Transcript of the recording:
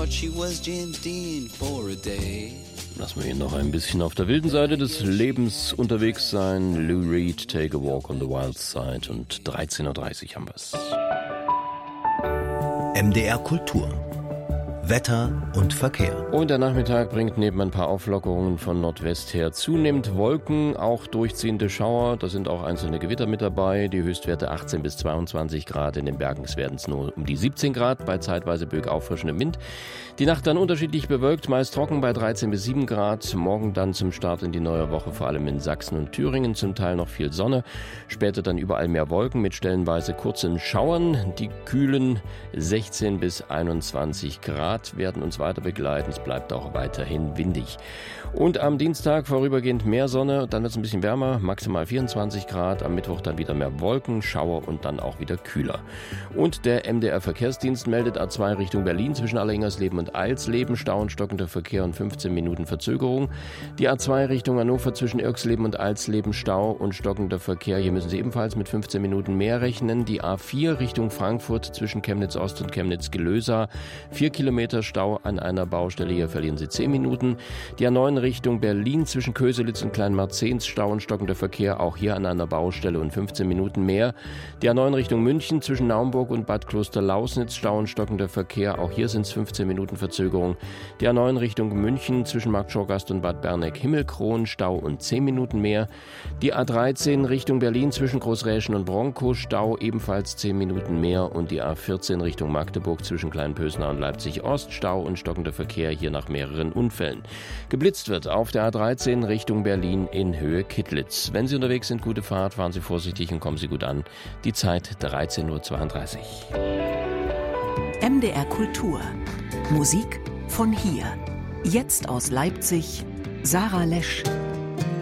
thought she was James Dean for a day. Lassen wir ihn noch ein bisschen auf der wilden Seite des Lebens unterwegs sein. Lou Reed, Take a Walk on the Wild Side. Und 13.30 Uhr haben wir es. MDR Kultur. Wetter und Verkehr. Und der Nachmittag bringt neben ein paar Auflockerungen von Nordwest her zunehmend Wolken, auch durchziehende Schauer. Da sind auch einzelne Gewitter mit dabei. Die Höchstwerte 18 bis 22 Grad. In den Bergen werden es nur um die 17 Grad, bei zeitweise böig auffrischendem Wind. Die Nacht dann unterschiedlich bewölkt, meist trocken bei 13 bis 7 Grad. Morgen dann zum Start in die neue Woche, vor allem in Sachsen und Thüringen, zum Teil noch viel Sonne. Später dann überall mehr Wolken mit stellenweise kurzen Schauern. Die kühlen 16 bis 21 Grad werden uns weiter begleiten. Es bleibt auch weiterhin windig. Und am Dienstag vorübergehend mehr Sonne, dann wird es ein bisschen wärmer, maximal 24 Grad. Am Mittwoch dann wieder mehr Wolken, Schauer und dann auch wieder kühler. Und der MDR-Verkehrsdienst meldet A2 Richtung Berlin zwischen Alleringhersleben und Eilsleben. Stau und stockender Verkehr und 15 Minuten Verzögerung. Die A2 Richtung Hannover zwischen Irxleben und Eilsleben, Stau und stockender Verkehr. Hier müssen Sie ebenfalls mit 15 Minuten mehr rechnen. Die A4 Richtung Frankfurt zwischen Chemnitz Ost und Chemnitz Gelösa. 4 Kilometer Stau an einer Baustelle. Hier verlieren Sie 10 Minuten. Die A9 Richtung Berlin zwischen Köselitz und Kleinmarzens. Stau und stockender Verkehr. Auch hier an einer Baustelle und 15 Minuten mehr. Die A9 Richtung München zwischen Naumburg und Bad Klosterlausnitz. Stau und stockender Verkehr. Auch hier sind es 15 Minuten Verzögerung. Die A9 Richtung München zwischen Marktschorgast und Bad Berneck-Himmelkron. Stau und 10 Minuten mehr. Die A13 Richtung Berlin zwischen Großräschen und Bronkow. Stau ebenfalls 10 Minuten mehr. Und die A14 Richtung Magdeburg zwischen Kleinpösner und Leipzig-Ost. Stau und stockender Verkehr hier nach mehreren Unfällen. Geblitzt wird auf der A13 Richtung Berlin in Höhe Kittlitz. Wenn Sie unterwegs sind, gute Fahrt, fahren Sie vorsichtig und kommen Sie gut an. Die Zeit 13.32 Uhr. MDR Kultur. Musik von hier. Jetzt aus Leipzig, Sarah Lesch.